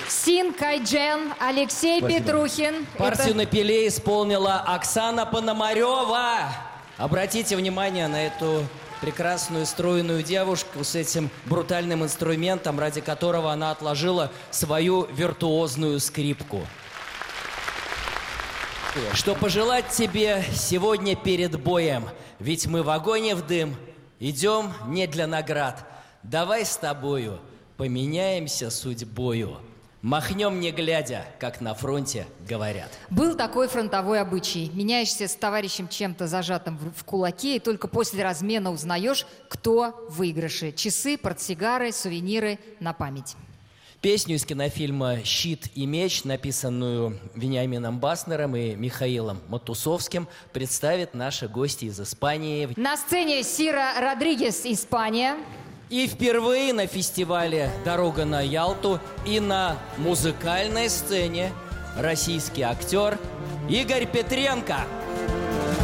Син Кайджен, Алексей Петрухин. Партию на пиле исполнила Оксана Пономарева. Обратите внимание на эту прекрасную стройную девушку с этим брутальным инструментом, ради которого она отложила свою виртуозную скрипку. Что пожелать тебе сегодня перед боем? Ведь мы в огонь и в дым идем не для наград. Давай с тобою поменяемся судьбою. Махнем не глядя, как на фронте говорят. Был такой фронтовой обычай. Меняешься с товарищем чем-то зажатым в кулаке, и только после размена узнаешь, кто в выигрыше. Часы, портсигары, сувениры на память. Песню из кинофильма «Щит и меч», написанную Вениамином Баснером и Михаилом Матусовским, представят наши гости из Испании. На сцене Сира Родригес, Испания. И впервые на фестивале «Дорога на Ялту» и на музыкальной сцене российский актер Игорь Петренко.